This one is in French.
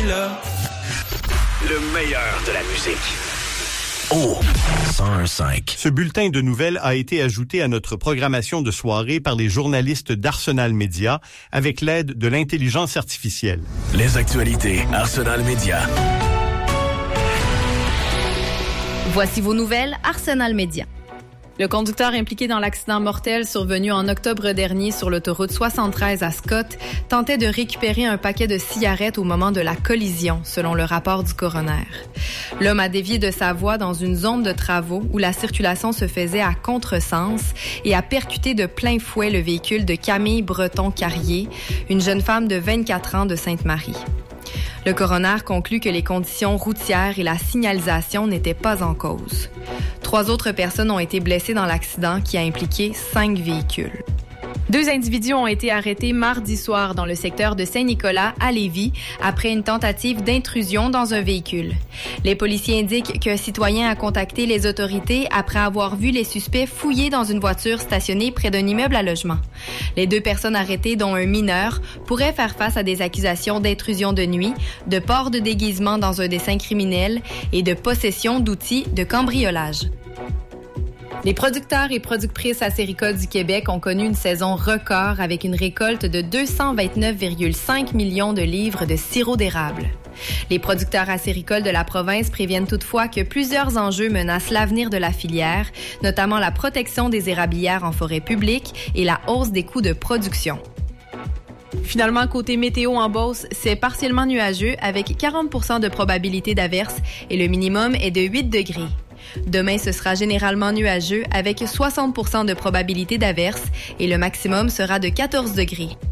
là. Le meilleur de la musique. Oh, 101.5. Ce bulletin de nouvelles a été ajouté à notre programmation de soirée par les journalistes d'Arsenal Média avec l'aide de l'intelligence artificielle. Les actualités Arsenal Média. Voici vos nouvelles Arsenal Média. Le conducteur impliqué dans l'accident mortel survenu en octobre dernier sur l'autoroute 73 à Scott tentait de récupérer un paquet de cigarettes au moment de la collision, selon le rapport du coroner. L'homme a dévié de sa voie dans une zone de travaux où la circulation se faisait à contresens et a percuté de plein fouet le véhicule de Camille Breton-Carrier, une jeune femme de 24 ans de Sainte-Marie. Le coroner conclut que les conditions routières et la signalisation n'étaient pas en cause. 3 autres personnes ont été blessées dans l'accident qui a impliqué 5 véhicules. 2 individus ont été arrêtés mardi soir dans le secteur de Saint-Nicolas à Lévis après une tentative d'intrusion dans un véhicule. Les policiers indiquent qu'un citoyen a contacté les autorités après avoir vu les suspects fouiller dans une voiture stationnée près d'un immeuble à logement. Les 2 personnes arrêtées, dont un mineur, pourraient faire face à des accusations d'intrusion de nuit, de port de déguisement dans un dessein criminel et de possession d'outils de cambriolage. Les producteurs et productrices acéricoles du Québec ont connu une saison record avec une récolte de 229,5 millions de livres de sirop d'érable. Les producteurs acéricoles de la province préviennent toutefois que plusieurs enjeux menacent l'avenir de la filière, notamment la protection des érablières en forêt publique et la hausse des coûts de production. Finalement, côté météo en Beauce, c'est partiellement nuageux avec 40% de probabilité d'averse et le minimum est de 8 degrés. Demain, ce sera généralement nuageux avec 60% de probabilité d'averse et le maximum sera de 14 degrés.